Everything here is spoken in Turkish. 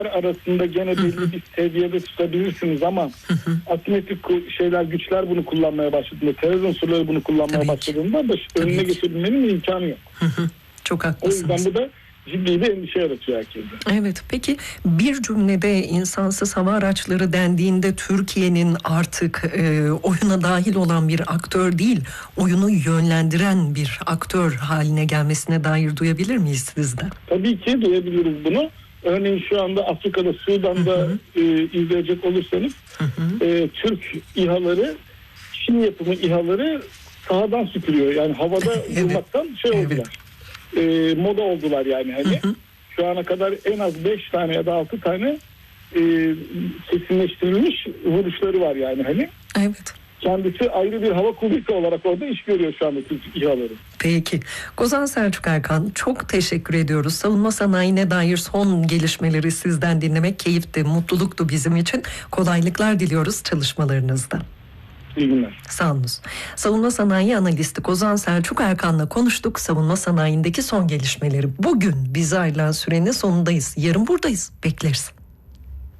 arasında gene belli bir seviyede tutabilirsiniz ama asimetrik şeyler, güçler bunu kullanmaya başladığında, terör unsurları bunu kullanmaya başladığında önüne geçebilmenin imkanı yok. Çok O haklısınız. yüzden bu da ciddi bir endişe yaratıyor herkese. Evet, peki bir cümlede insansız hava araçları dendiğinde Türkiye'nin artık oyuna dahil olan bir aktör değil, oyunu yönlendiren bir aktör haline gelmesine dair duyabilir miyiz sizden? Tabii ki duyabiliriz bunu. Örneğin şu anda Afrika'da, Sudan'da izleyecek olursanız Türk İHA'ları, Çin yapımı İHA'ları sahadan süpürüyor. Yani havada durmaktan oldular. Moda oldular yani hani. Şu ana kadar en az 5 tane ya da 6 tane kesinleştirilmiş vuruşları var yani hani. Evet. Kendisi ayrı bir hava kuvveti olarak orada iş görüyor şu anda Türk İHA'ları. Peki. Kozan Selçuk Erkan, çok teşekkür ediyoruz. Savunma sanayine dair son gelişmeleri sizden dinlemek keyifti, mutluluktu bizim için. Kolaylıklar diliyoruz çalışmalarınızda. İyi günler. Sağ olun. Savunma sanayi analisti Kozan Selçuk Erkan'la konuştuk. Savunma sanayindeki son gelişmeleri. Bugün bize ayrılan sürenin sonundayız. Yarın buradayız. Bekleriz.